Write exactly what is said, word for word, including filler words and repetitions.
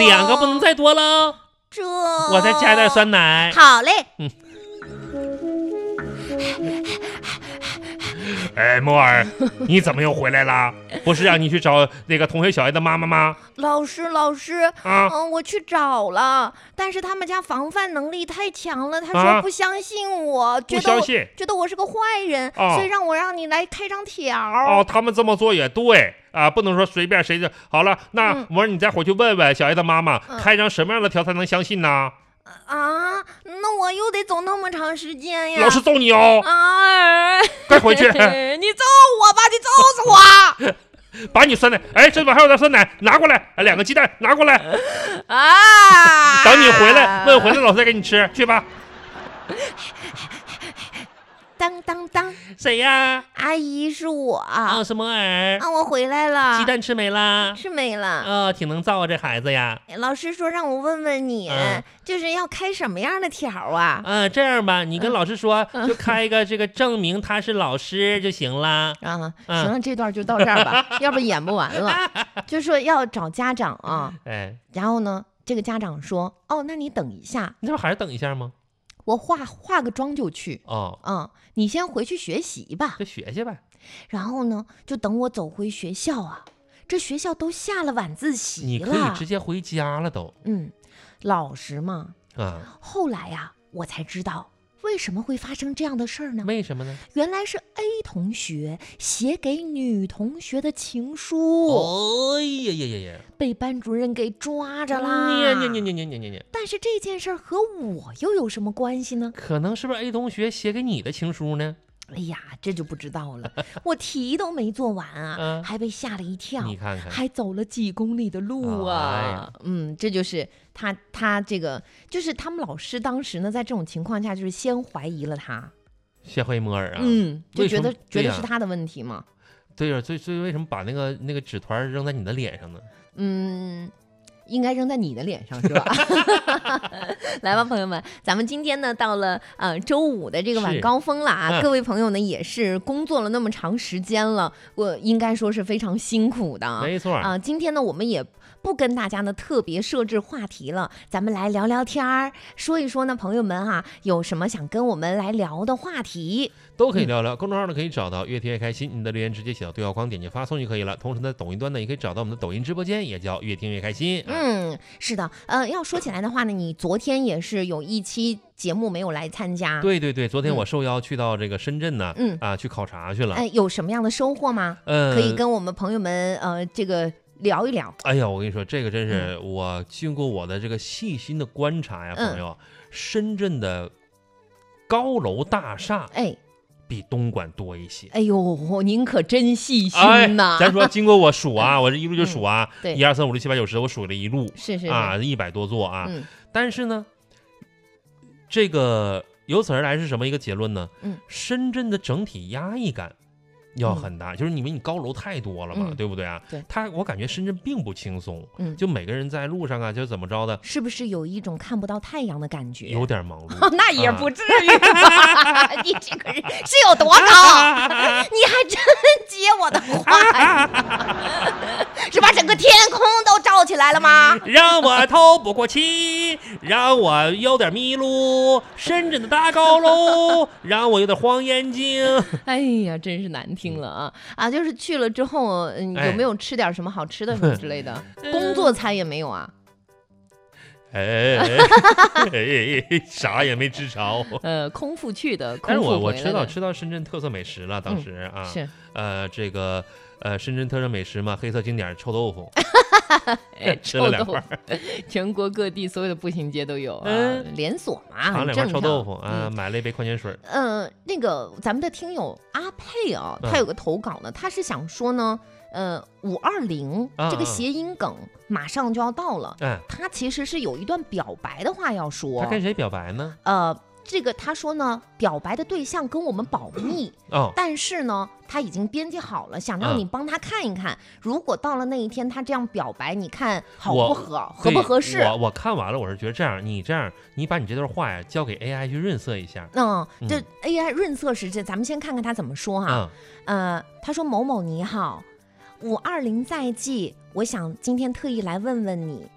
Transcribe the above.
两个不能再多了。 这我再加点酸奶。 好嘞。 嗯。哎，莫儿，你怎么又回来了？不是让你去找那个同学小 A 的妈妈吗？ 老师，老师， 啊， 嗯，我去找了，但是他们家防范能力太强了，他说啊不相信我， 不觉得我相信觉得我是个坏人， 哦所以让我让你来开张条。 哦，他们这么做也对啊，不能说随便谁就好了。那、 嗯、 我说你再回去问问小 A 的妈妈， 嗯、 开张什么样的条才能相信呢？ 啊，那我又得走那么长时间呀！ 老师揍你哦！ 啊， 快回去！ 你揍我吧，你揍死我！ 把你酸奶，哎，这边还有点酸奶，拿过来，哎，两个鸡蛋拿过来。 啊！ 等你回来，问回来老师再给你吃，去吧。 当当当， 谁呀？ 阿姨，是我啊！ 哦，是摩尔啊，我回来了。 鸡蛋吃没啦？ 吃没了。 哦，挺能造啊，这孩子呀。 老师说让我问问你， 嗯、 就是要开什么样的条啊？ 嗯、呃，这样吧，你跟老师说， 嗯、 就开一个这个证明他是老师就行了。 啊， 嗯、 行了，这段就到这儿吧，要不演不完了。就说要找家长啊， 哎， 然后呢，这个家长说，哦，那你等一下， 你这不还是等一下吗？ 我化化个妆就去。 哦， 嗯，你先回去学习吧， 就学学呗。 然后呢，就等我走回学校啊，这学校都下了晚自习了， 你可以直接回家了都。 嗯，老实嘛。 啊， 后来呀、啊，我才知道为什么会发生这样的事儿呢？ 为什么呢？ 原来是 A 同学写给女同学的情书。 哦呀呀呀呀！ 被班主任给抓着啦！ 呀呀呀呀呀呀呀！ 但是这件事和我又有什么关系呢？ 可能是不是 A 同学写给你的情书呢？ 哎呀，这就不知道了。我题都没做完啊， 嗯、 还被吓了一跳。 你看看， 还走了几公里的路啊！哎、嗯，这就是他，他这个就是他们老师当时呢，在这种情况下，就是先怀疑了他， 先怀疑摩尔啊， 嗯，就觉得觉得呀是他的问题嘛。 对呀、啊，所以所以为什么把那个那个纸团扔在你的脸上呢？ 嗯。应该扔在你的脸上是吧？来吧，朋友们，咱们今天呢到了呃周五的这个晚高峰了啊，嗯、各位朋友呢也是工作了那么长时间了，我应该说是非常辛苦的， 没错啊、呃。今天呢我们也不跟大家呢特别设置话题了，咱们来聊聊天儿，说一说呢朋友们啊有什么想跟我们来聊的话题。 都可以聊聊，嗯、公众号呢可以找到越听越开心，你的留言直接写到对话框点击发送就可以了。同时呢，抖音端呢也可以找到我们的抖音直播间，也叫越听越开心。 嗯，是的，呃，要说起来的话呢，你昨天也是有一期节目没有来参加。 对对对，昨天我受邀去到这个深圳呢， 嗯啊，去考察去了。 哎，有什么样的收获吗？ 呃， 可以跟我们朋友们呃这个聊一聊。 哎呀，我跟你说，这个真是我经过我的这个细心的观察呀， 嗯、 朋友，深圳的高楼大厦， 哎。 比东莞多一些。 哎呦，您可真细心呐、 哎！咱说，经过我数啊，我这一路就数啊， 一二三五六七八九十，我数了一路， 是是啊，一百多座啊。 嗯、 但是呢，这个由此而来是什么一个结论呢？ 嗯， 深圳的整体压抑感要很大，嗯、就是因为你高楼太多了嘛， 嗯、 对不对啊？ 对， 他我感觉深圳并不轻松， 嗯， 就每个人在路上啊，就怎么着的， 是不是有一种看不到太阳的感觉？ 有点忙碌， 哦、那也不至于吧？你这个人是有多高？你还真接我的话呀？是把整个天空都照起来了吗？ 让我透不过气，让我有点迷路，深圳的大高楼让我有点晃眼睛。 哎呀，真是难听了啊！啊，就是去了之后，嗯，有没有吃点什么好吃的什么之类的？哎、工作餐也没有啊？ 哎, 哎，啥也没吃着。 呃，空腹去的， 但是我我吃吃到吃到深圳特色美食了，当时、 嗯、 啊， 是呃这个呃深圳特色美食嘛，黑色经典臭豆腐， 哎、 吃了两块， 全国各地所有的步行街都有啊， 嗯、 连锁嘛， 尝两块臭豆腐啊、 嗯， 买了一杯矿泉水。 呃，那个咱们的听友阿佩啊，他有个投稿呢，嗯、他是想说呢。呃，五二零这个谐音梗马上就要到了， 嗯， 他其实是有一段表白的话要说。 他跟谁表白呢？ 呃，这个他说呢，表白的对象跟我们保密， 哦， 但是呢，他已经编辑好了，想让你帮他看一看，嗯、如果到了那一天他这样表白，你看好不合，合不合适？ 我我看完了，我是觉得这样，你这样，你把你这段话呀交给 A I 去润色一下。 嗯，这 A I 润色是这，咱们先看看他怎么说哈。嗯、呃，他说某某你好。五二零在即，我想今天特意来问问你，